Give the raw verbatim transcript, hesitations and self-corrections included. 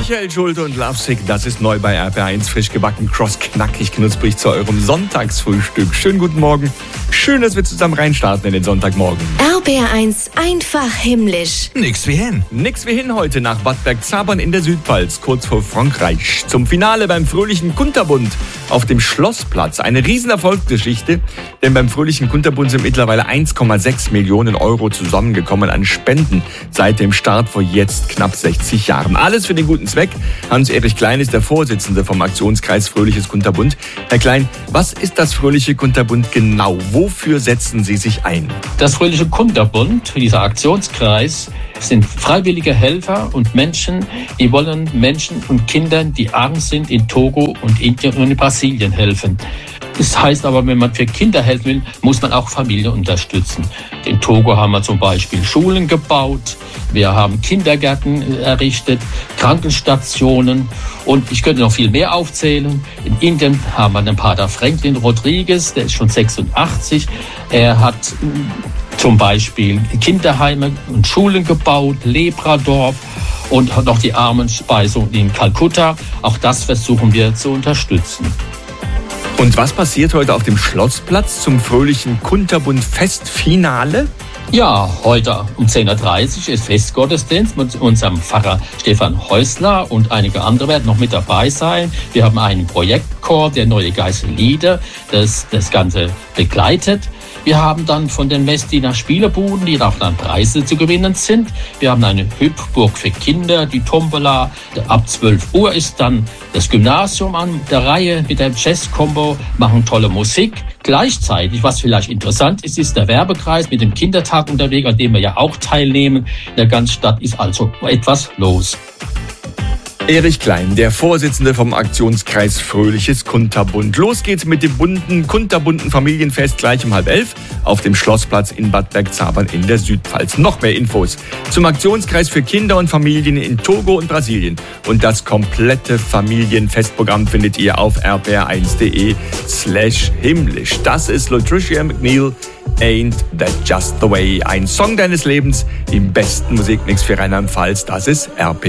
Michael Schulte und Lovesick, das ist neu bei R P R eins, frisch gebacken, cross, knackig, knusprig zu eurem Sonntagsfrühstück. Schönen guten Morgen, schön, dass wir zusammen reinstarten in den Sonntagmorgen. R P R eins, einfach himmlisch. Nix wie hin. Nix wie hin heute nach Bad Bergzabern in der Südpfalz, kurz vor Frankreich. Zum Finale beim fröhlichen Kunterbund auf dem Schlossplatz. Eine Riesenerfolgsgeschichte, denn beim fröhlichen Kunterbund sind mittlerweile eins Komma sechs Millionen Euro zusammengekommen an Spenden seit dem Start vor jetzt knapp sechzig Jahren. Alles für den guten Zweck. Hans-Erich Klein ist der Vorsitzende vom Aktionskreis Fröhliches Kunterbund. Herr Klein, was ist das Fröhliche Kunterbund genau? Wofür setzen Sie sich ein? Das Fröhliche Kunterbund, dieser Aktionskreis, sind freiwillige Helfer und Menschen, die wollen Menschen und Kindern, die arm sind, in Togo und Indien und in Brasilien helfen. Das heißt aber, wenn man für Kinder helfen will, muss man auch Familien unterstützen. In Togo haben wir zum Beispiel Schulen gebaut, wir haben Kindergärten errichtet, Krankenstationen und ich könnte noch viel mehr aufzählen. In Indien haben wir den Pater Franklin Rodriguez, der ist schon sechsundachtzig. Er hat zum Beispiel Kinderheime und Schulen gebaut, Lepradorf und noch die Armenspeisung in Kalkutta. Auch das versuchen wir zu unterstützen. Und was passiert heute auf dem Schlossplatz zum fröhlichen Kunterbund-Festfinale? Ja, heute um zehn Uhr dreißig ist Festgottesdienst mit unserem Pfarrer Stefan Häusler und einige andere werden noch mit dabei sein. Wir haben einen Projektchor, der Neue Geißel-Lieder, das das Ganze begleitet. Wir haben dann von den Messdiener Spielebuden, die auch dann Preise zu gewinnen sind. Wir haben eine Hüpfburg für Kinder, die Tombola. Ab zwölf Uhr ist dann das Gymnasium an der Reihe mit dem Jazz-Combo, machen tolle Musik. Gleichzeitig, was vielleicht interessant ist, ist der Werbekreis mit dem Kindertag unterwegs, an dem wir ja auch teilnehmen. In der ganzen Stadt ist also etwas los. Erich Klein, der Vorsitzende vom Aktionskreis Fröhliches Kunterbund. Los geht's mit dem bunten, kunterbunten Familienfest gleich um halb elf auf dem Schlossplatz in Bad Bergzabern in der Südpfalz. Noch mehr Infos zum Aktionskreis für Kinder und Familien in Togo und Brasilien. Und das komplette Familienfestprogramm findet ihr auf r p r eins punkt d e slash himmlisch. Das ist Latricia McNeil, Ain't That Just The Way. Ein Song deines Lebens im besten Musikmix für Rheinland-Pfalz. Das ist R P R.